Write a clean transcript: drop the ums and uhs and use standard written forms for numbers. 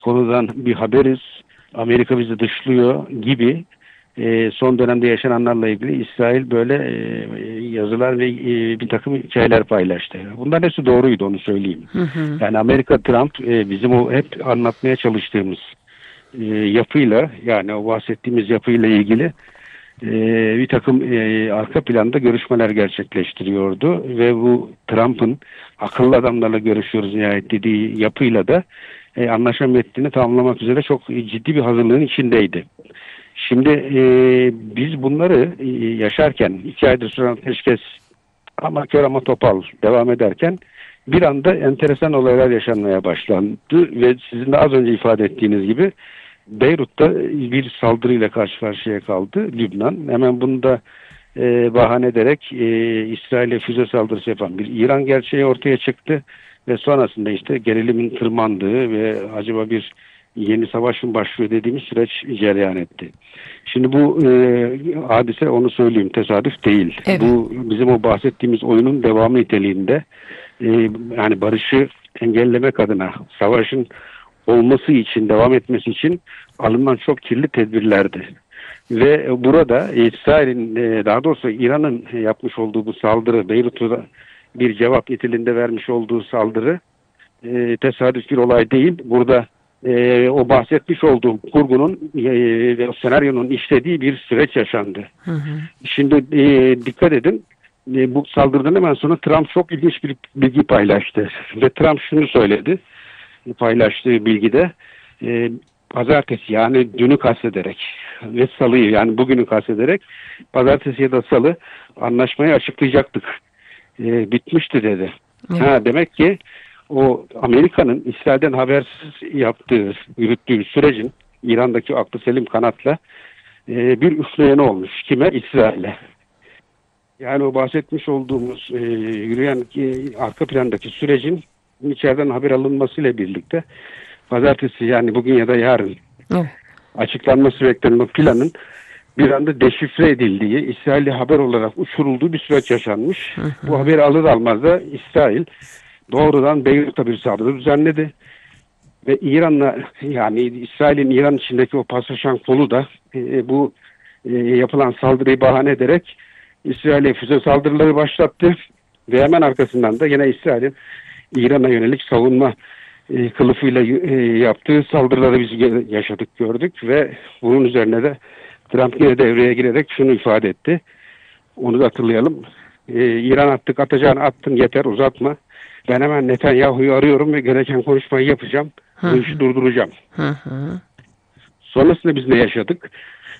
konudan bir haberiz. Amerika bizi dışlıyor gibi son dönemde yaşananlarla ilgili İsrail böyle yazılar ve bir takım hikayeler paylaştı. Bunların hepsi doğruydu, onu söyleyeyim. Hı hı. Yani Amerika Trump bizim o hep anlatmaya çalıştığımız yapıyla, yani o bahsettiğimiz yapıyla ilgili bir takım arka planda görüşmeler gerçekleştiriyordu ve bu Trump'ın akıllı adamlarla görüşüyoruz nihayet dediği yapıyla da anlaşma metnini tamamlamak üzere çok ciddi bir hazırlığın içindeydi. Şimdi biz bunları yaşarken 2 aydır süren ateşkes ama kör ama topal devam ederken bir anda enteresan olaylar yaşanmaya başlandı ve sizin de az önce ifade ettiğiniz gibi Beyrut'ta bir saldırıyla karşı karşıya kaldı Lübnan. Hemen bunu da bahane ederek İsrail'e füze saldırısı yapan bir İran gerçeği ortaya çıktı ve sonrasında işte gerilimin tırmandığı ve acaba bir yeni savaş mı başlıyor dediğimiz süreç cereyan etti. Şimdi bu hadise, onu söyleyeyim, tesadüf değil. Evet. Bu bizim o bahsettiğimiz oyunun devamı niteliğinde, yani barışı engellemek adına, savaşın olması için, devam etmesi için alınan çok kirli tedbirlerdi. Ve burada İsrail'in, daha doğrusu İran'ın yapmış olduğu bu saldırı, Beyrut'a bir cevap niteliğinde vermiş olduğu saldırı tesadüf bir olay değil. Burada o bahsetmiş olduğum kurgunun ve o senaryonun işlediği bir süreç yaşandı. Hı hı. Şimdi dikkat edin, bu saldırıdan hemen sonra Trump çok ilginç bir bilgi paylaştı. Ve Trump şunu söyledi, paylaştığı bilgide pazartesi, yani dünü kastederek ve salıyı, yani bugünü kastederek, pazartesi ya da salı anlaşmayı açıklayacaktık. Bitmişti dedi. Evet. Ha, demek ki o Amerika'nın İsrail'den habersiz yürüttüğü sürecin İran'daki aklı selim kanatla bir üfleyeni olmuş. Kime? İsrail'e. Yani o bahsetmiş olduğumuz yürüyen arka plandaki sürecin içeriden haber alınmasıyla birlikte pazartesi, yani bugün ya da yarın Evet. açıklanması beklenen planın bir anda deşifre edildiği, İsrail'e haber olarak uçurulduğu bir süreç yaşanmış. Hı hı. Bu haberi alır almaz da İsrail doğrudan Beyrut'a bir saldırı düzenledi. Ve İran'la, yani İsrail'in İran içindeki o paslaşan kolu da bu yapılan saldırıyı bahane ederek İsrail'e füze saldırıları başlattı. Ve hemen arkasından da yine İsrail'in İran'a yönelik savunma kılıfıyla yaptığı saldırıları biz yaşadık, gördük ve bunun üzerine de Trump yine devreye girerek şunu ifade etti. Onu da hatırlayalım. İran attık, atacağını attın, yeter, uzatma. Ben hemen Netanyahu'yu arıyorum ve gereken konuşmayı yapacağım. Bu işi durduracağım. Hı hı. Sonrasında biz ne yaşadık?